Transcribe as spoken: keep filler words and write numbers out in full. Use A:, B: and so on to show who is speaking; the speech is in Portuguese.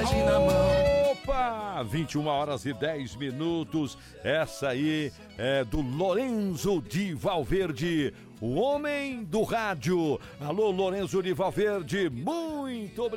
A: hoje na mão.
B: Opa! vinte e uma horas e dez minutos. Essa aí é do Lorenzo de Valverde, o homem do rádio. Alô, Lorenzo de Valverde, muito obrigado.